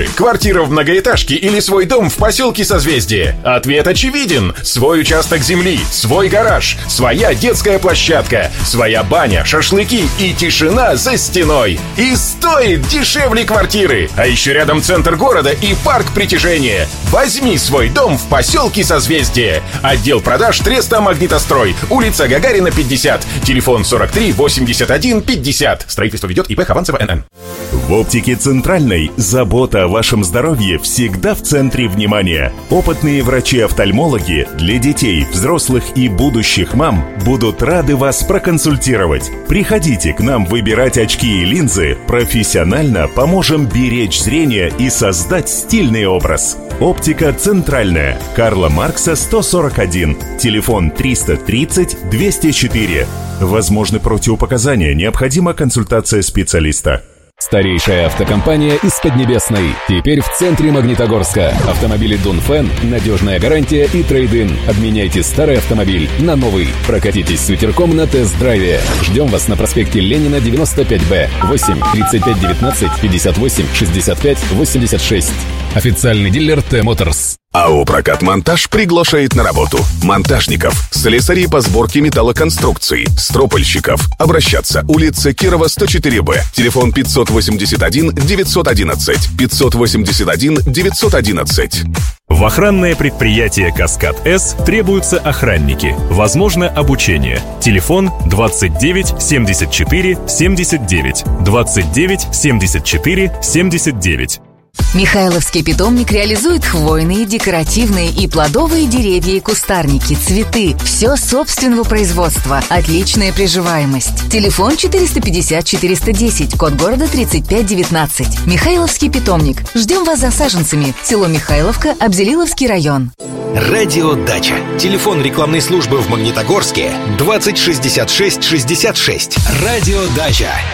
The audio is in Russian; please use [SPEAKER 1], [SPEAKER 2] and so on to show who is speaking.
[SPEAKER 1] Квартира в многоэтажке или свой дом в поселке Созвездие? Ответ очевиден. Свой участок земли, свой гараж, своя детская площадка, своя баня, шашлыки и тишина за стеной. И стоит дешевле квартиры. А еще рядом центр города и парк притяжения. Возьми свой дом в поселке Созвездие. Отдел продаж Треста Магнитострой. Улица Гагарина, 50. Телефон 43 81 50. Строительство ведет ИП Хованцева НН.
[SPEAKER 2] В оптике Центральной забота о вашем здоровье всегда в центре внимания. Опытные врачи-офтальмологи для детей, взрослых и будущих мам будут рады вас проконсультировать. Приходите к нам выбирать очки и линзы. Профессионально поможем беречь зрение и создать стильный образ. Оптика Центральная. Карла Маркса, 141. Телефон 330 204. Возможны противопоказания. Необходима консультация специалиста.
[SPEAKER 3] Старейшая автокомпания из Поднебесной. Теперь в центре Магнитогорска. Автомобили Дунфен, надежная гарантия и трейд-ин. Обменяйте старый автомобиль на новый. Прокатитесь с ветерком на тест-драйве. Ждем вас на проспекте Ленина, 95Б. 8 35 19 58 65 86. Официальный дилер Т-Моторс.
[SPEAKER 4] АО «Прокат-монтаж» приглашает на работу монтажников, слесарей по сборке металлоконструкций, стропольщиков. Обращаться. Улица Кирова, 104Б. Телефон 581 911 581 911.
[SPEAKER 2] В охранное предприятие «Каскад-С» требуются охранники. Возможно обучение. Телефон 29 74 79. 29 74 79.
[SPEAKER 5] Михайловский питомник реализует хвойные, декоративные и плодовые деревья и кустарники, цветы. Все собственного производства. Отличная приживаемость. Телефон 450-410, код города 3519. Михайловский питомник. Ждем вас за саженцами. Село Михайловка, Абзелиловский район.
[SPEAKER 6] Радио Дача. Телефон рекламной службы в Магнитогорске 20 66 66. Радио Дача.